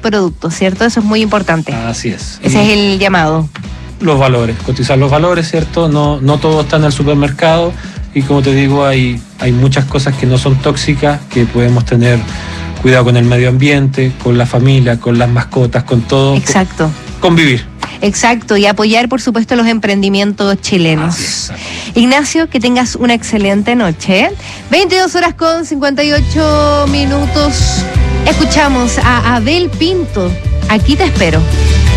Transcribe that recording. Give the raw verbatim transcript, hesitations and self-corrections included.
productos, ¿cierto? Eso es muy importante. Así es. Ese y es el llamado. Los valores, cotizar los valores, ¿cierto? No, no todo está en el supermercado y como te digo, hay, hay muchas cosas que no son tóxicas, que podemos tener cuidado con el medio ambiente, con la familia, con las mascotas, con todo. Exacto. Convivir. Exacto, y apoyar, por supuesto, los emprendimientos chilenos. Ignacio, que tengas una excelente noche. veintidós horas con cincuenta y ocho minutos. Escuchamos a Abel Pinto. Aquí te espero.